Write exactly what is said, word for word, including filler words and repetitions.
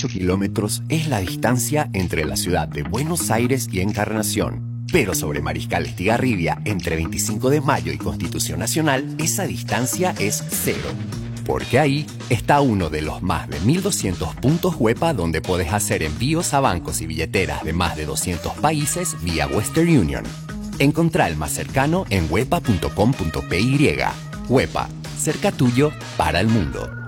ocho kilómetros es la distancia entre la ciudad de Buenos Aires y Encarnación. Pero sobre Mariscal Estigarribia, entre veinticinco de mayo y Constitución Nacional, esa distancia es cero. Porque ahí está uno de los más de mil doscientos puntos Huepa donde podés hacer envíos a bancos y billeteras de más de doscientos países vía Western Union. Encontrá el más cercano en huepa punto com punto pe. Huepa, cerca tuyo para el mundo.